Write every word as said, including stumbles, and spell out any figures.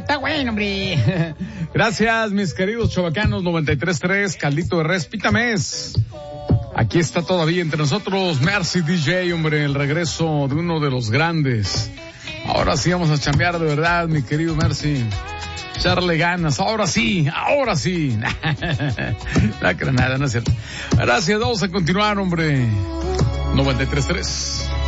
está bueno, hombre. Gracias, mis queridos chavacanos. Noventa y tres tres, Caldito de Res, Pítames. Aquí está todavía entre nosotros Mercy D J, hombre, el regreso de uno de los grandes. Ahora sí vamos a chambear de verdad, mi querido Mercy. Echarle ganas, ahora sí, ahora sí. No creo nada, no es cierto. Gracias, vamos a continuar, hombre. noventa y tres tres.